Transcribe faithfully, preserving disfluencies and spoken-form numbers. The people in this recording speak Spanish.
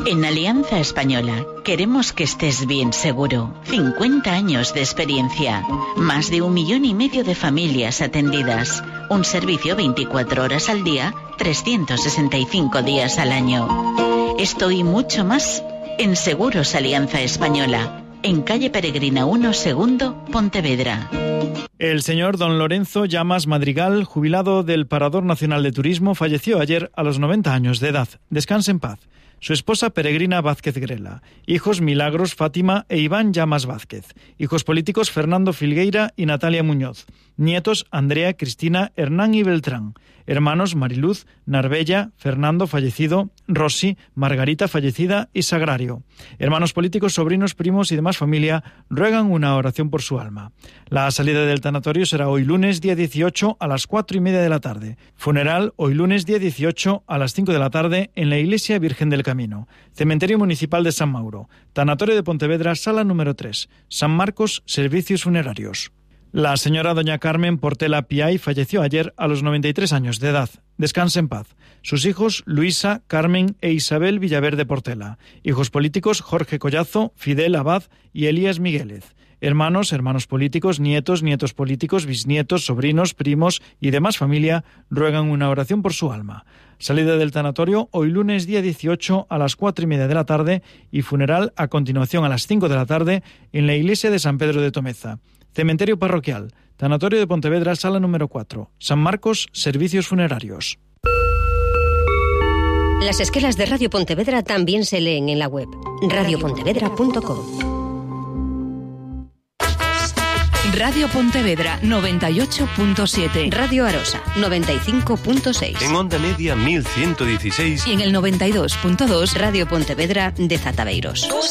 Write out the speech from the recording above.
En Alianza Española queremos que estés bien seguro. cincuenta años de experiencia, más de un millón y medio de familias atendidas, un servicio veinticuatro horas al día, trescientos sesenta y cinco días al año. Esto y mucho más en Seguros Alianza Española, en calle Peregrina uno, segundo, Pontevedra. El señor don Lorenzo Llamas Madrigal, jubilado del Parador Nacional de Turismo, falleció ayer a los noventa años de edad. Descanse en paz. Su esposa Peregrina Vázquez Grela. Hijos Milagros, Fátima e Iván Llamas Vázquez. Hijos políticos Fernando Filgueira y Natalia Muñoz. Nietos Andrea, Cristina, Hernán y Beltrán. Hermanos Mariluz, Narbella, Fernando fallecido, Rosy, Margarita fallecida y Sagrario. Hermanos políticos, sobrinos, primos y demás familia ruegan una oración por su alma. La salida del tanatorio será hoy lunes día dieciocho a las cuatro y media de la tarde. Funeral hoy lunes día dieciocho a las cinco de la tarde en la Iglesia Virgen del Camino. Cementerio Municipal de San Mauro. Tanatorio de Pontevedra, sala número tres. San Marcos, servicios funerarios. La señora doña Carmen Portela Piay falleció ayer a los noventa y tres años de edad. Descanse en paz. Sus hijos Luisa, Carmen e Isabel Villaverde Portela. Hijos políticos Jorge Collazo, Fidel Abad y Elías Miguélez. Hermanos, hermanos políticos, nietos, nietos políticos, bisnietos, sobrinos, primos y demás familia ruegan una oración por su alma. Salida del tanatorio hoy lunes día dieciocho a las cuatro y media de la tarde y funeral a continuación a las cinco de la tarde en la iglesia de San Pedro de Tomeza. Cementerio parroquial, tanatorio de Pontevedra, sala número cuatro. San Marcos, servicios funerarios. Las esquelas de Radio Pontevedra también se leen en la web radio pontevedra punto com. Radio Pontevedra noventa y ocho punto siete. Radio Arosa noventa y cinco punto seis. En onda media mil ciento dieciséis. Y en el noventa y dos punto dos. Radio Pontevedra de Zataveiros.